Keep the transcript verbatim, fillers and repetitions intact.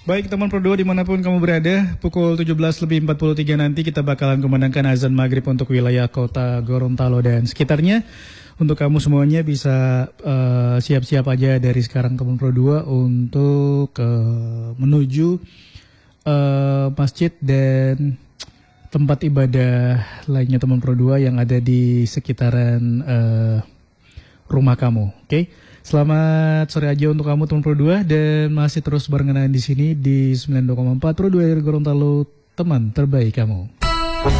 Baik teman Pro dua dimanapun kamu berada, pukul tujuh belas lebih empat puluh tiga nanti kita bakalan kumandangkan azan maghrib untuk wilayah kota Gorontalo dan sekitarnya. Untuk kamu semuanya bisa uh, siap-siap aja dari sekarang teman Pro dua untuk uh, menuju uh, masjid dan tempat ibadah lainnya teman Pro dua yang ada di sekitaran uh, rumah kamu. Oke, okay? Selamat sore aja untuk kamu teman Pro dua dan masih terus barengan di sini di sembilan puluh dua koma empat Pro dua dari Gorontalo, teman terbaik kamu.